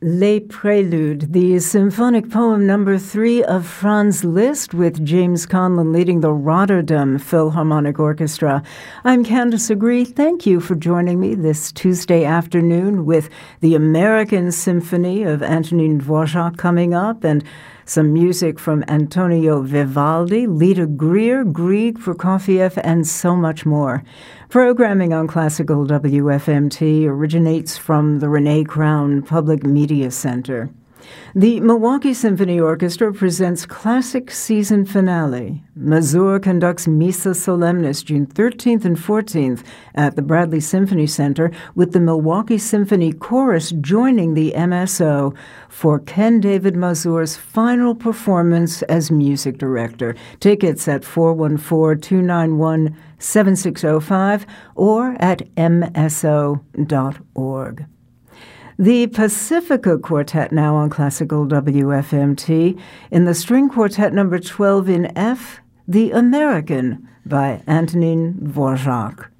Les Préludes, the symphonic poem number 3 of Franz Liszt, with James Conlon leading the Rotterdam Philharmonic Orchestra. I'm Candace Agree. Thank you for joining me this Tuesday afternoon with the American Symphony of Antonin Dvorak coming up, and some music from Antonio Vivaldi, Lita Greer, Grieg, Prokofiev, and so much more. Programming on Classical WFMT originates from the Renee Crown Public Media Center. The Milwaukee Symphony Orchestra presents Classic Season Finale. Mazur conducts Missa Solemnis June 13th and 14th at the Bradley Symphony Center, with the Milwaukee Symphony Chorus joining the MSO for Ken David Mazur's final performance as music director. Tickets at 414-291-7605 or at mso.org. The Pacifica Quartet now on Classical WFMT. In the string quartet number 12 in F, The American by Antonin Dvorak.